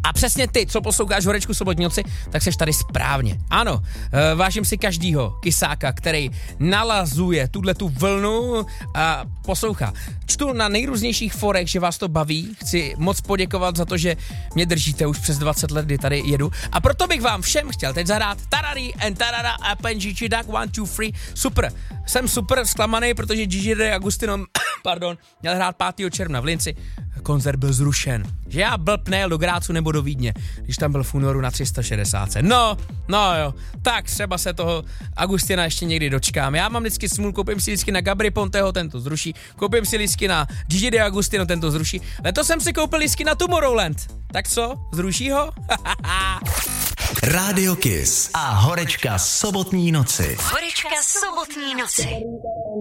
A přesně ty, co posloucháš Horečku sobotní noci, tak seš tady správně. Ano, vážím si každýho kysáka, který nalazuje tu vlnu a poslouchá. Čtu na nejrůznějších forech, že vás to baví. Chci moc poděkovat za to, že mě držíte už přes 20 let, kdy tady jedu. A proto bych vám všem chtěl teď zahrát Tarari and Tarara a Penjiči Duck 1, 2, 3. Super. Jsem super zklamaný, protože Gigi D'Agostino měl hrát 5. června v Linci. Koncert byl zrušen. Že já blb nejel do Grácu nebo do Vídně, když tam byl v únoru na 360. No jo, tak třeba se toho Agustina ještě někdy dočkám. Já mám vždycky smůl, koupím si lístky na Gabry Ponteho, ten to zruší, koupím si lístky na Gigi D'Agostino, ten to zruší. Letos jsem si koupil lístky na Tomorrowland. Tak co? Zruší ho? Rádio Kiss a Horečka sobotní noci. Horečka sobotní noci.